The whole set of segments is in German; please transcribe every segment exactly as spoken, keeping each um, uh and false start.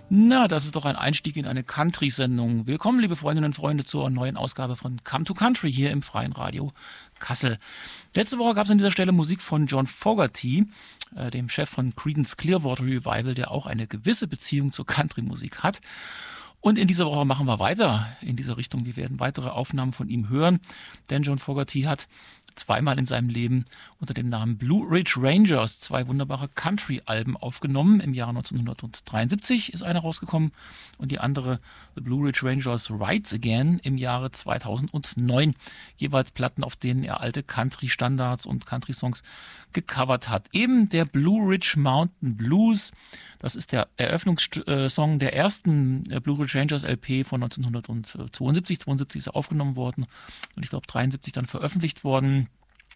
Na, das ist doch ein Einstieg in eine Country-Sendung. Willkommen, liebe Freundinnen und Freunde, zur neuen Ausgabe von Come to Country hier im Freien Radio Kassel. Letzte Woche gab es an dieser Stelle Musik von John Fogerty, äh, dem Chef von Creedence Clearwater Revival, der auch eine gewisse Beziehung zur Country-Musik hat. Und in dieser Woche machen wir weiter in dieser Richtung. Wir werden weitere Aufnahmen von ihm hören, denn John Fogerty hat zweimal in seinem Leben unter dem Namen Blue Ridge Rangers zwei wunderbare Country-Alben aufgenommen. Im Jahr neunzehnhundertdreiundsiebzig ist eine rausgekommen und die andere, The Blue Ridge Rangers Rides Again, im Jahre zweitausendneun. Jeweils Platten, auf denen er alte Country-Standards und Country-Songs gecovert hat. Eben der Blue Ridge Mountain Blues, das ist der Eröffnungssong der ersten Blue Ridge Rangers L P von neunzehnhundertzweiundsiebzig. zweiundsiebzig ist er aufgenommen worden und ich glaube dreiundsiebzig dann veröffentlicht worden.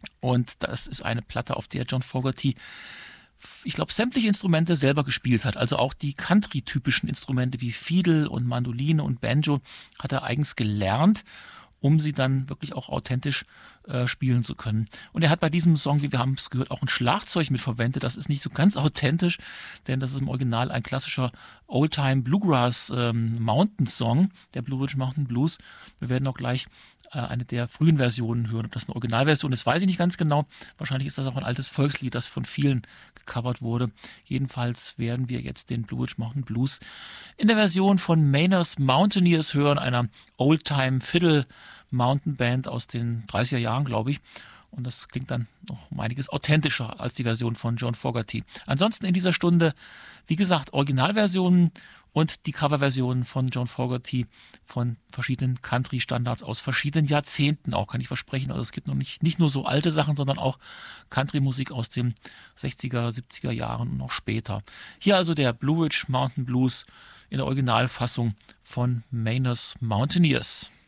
Und das ist eine Platte, auf der John Fogerty, ich glaube, sämtliche Instrumente selber gespielt hat. Also auch die Country-typischen Instrumente wie Fiedel und Mandoline und Banjo hat er eigens gelernt, um sie dann wirklich auch authentisch äh, spielen zu können. Und er hat bei diesem Song, wie wir haben es gehört, auch ein Schlagzeug mit verwendet. Das ist nicht so ganz authentisch, denn das ist im Original ein klassischer Oldtime Bluegrass ähm, Mountain Song, der Blue Ridge Mountain Blues. Wir werden auch gleich äh, eine der frühen Versionen hören. Ob das eine Originalversion ist, weiß ich nicht ganz genau. Wahrscheinlich ist das auch ein altes Volkslied, das von vielen gecovert wurde. Jedenfalls werden wir jetzt den Blue Ridge Mountain Blues in der Version von Maynard's Mountaineers hören, einer Oldtime Fiddle Mountain Band aus den dreißiger Jahren, glaube ich. Und das klingt dann noch um einiges authentischer als die Version von John Fogerty. Ansonsten in dieser Stunde, wie gesagt, Originalversionen und die Coverversionen von John Fogerty von verschiedenen Country-Standards aus verschiedenen Jahrzehnten auch, kann ich versprechen. Also es gibt noch nicht, nicht nur so alte Sachen, sondern auch Country-Musik aus den sechziger, siebziger Jahren und noch später. Hier also der Blue Ridge Mountain Blues in der Originalfassung von Maynard's Mountaineers.